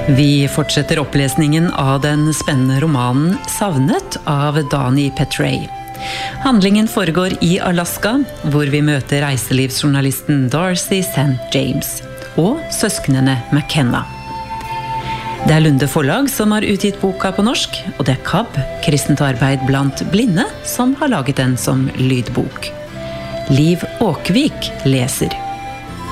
Vi fortsetter opplesningen av den spennende romanen Savnet av Dani Petray. Handlingen foregår i Alaska, hvor vi møter reiselivsjournalisten Darcy St. James og søsknene McKenna. Det er Lunde Forlag som har utgitt boka på norsk, og det er KAB, Kristent arbeid blant blinde, som har laget den som lydbok. Liv Åkvik leser.